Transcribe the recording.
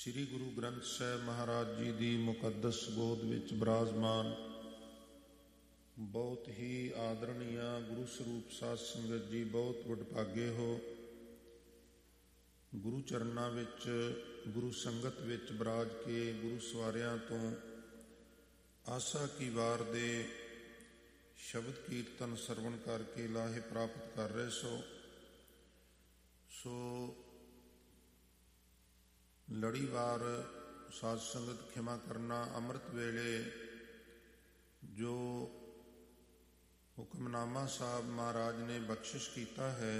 ਸ੍ਰੀ ਗੁਰੂ ਗ੍ਰੰਥ ਸਾਹਿਬ ਮਹਾਰਾਜ ਜੀ ਦੀ ਮੁਕੱਦਸ ਗੋਦ ਵਿੱਚ ਬਿਰਾਜਮਾਨ ਬਹੁਤ ਹੀ ਆਦਰਣੀಯ ਗੁਰੂ ਸਰੂਪ ਸਾਧ ਸੰਗਤ ਜੀ, ਬਹੁਤ ਵਡਭਾਗੇ ਹੋ। ਗੁਰੂ ਚਰਨਾਂ ਵਿੱਚ, ਗੁਰੂ ਸੰਗਤ ਵਿੱਚ ਬਰਾਜ ਕੇ ਗੁਰੂ ਸਵਾਰਿਆਂ ਤੋਂ ਆਸਾ ਕੀ ਵਾਰ ਦੇ ਸ਼ਬਦ ਕੀਰਤਨ ਸਰਵਣ ਕਰਕੇ ਲਾਹੇ ਪ੍ਰਾਪਤ ਕਰ ਰਹੇ ਸੋ ਲੜੀਵਾਰ ਸਾਧ ਸੰਗਤ ਖਿਮਾ ਕਰਨਾ। ਅੰਮ੍ਰਿਤ ਵੇਲੇ ਜੋ ਹੁਕਮਨਾਮਾ ਸਾਹਿਬ ਮਹਾਰਾਜ ਨੇ ਬਖਸ਼ਿਸ਼ ਕੀਤਾ ਹੈ,